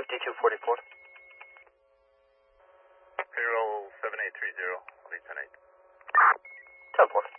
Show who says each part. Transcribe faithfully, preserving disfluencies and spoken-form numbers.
Speaker 1: fifty-two forty-four.
Speaker 2: Payroll seven eight three zero, lead ten eight.
Speaker 1: ten four.